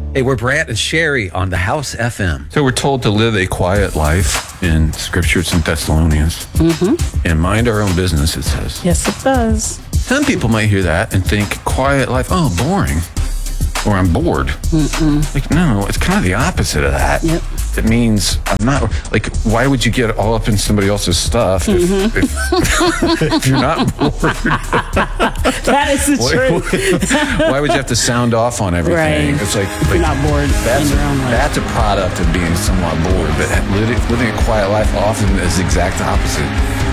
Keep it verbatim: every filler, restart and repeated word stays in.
Hey, we're Brant and Sherry on the House F M. So we're told to live a quiet life in Scriptures and Thessalonians. Mm-hmm. And mind our own business, it says. Yes, it does. Some people might hear that and think, quiet life, oh, boring. Or I'm bored. Mm-mm. Like, no, it's kind of the opposite of that. Yep. It means I'm not, like, why would you get all up in somebody else's stuff if, Mm-hmm. if, if you're not bored? That is the truth. why, why would you have to sound off on everything? Right. It's like, If you're like, not bored that's, in your own life. that's a product of being somewhat bored. But living, living a quiet life often is the exact opposite.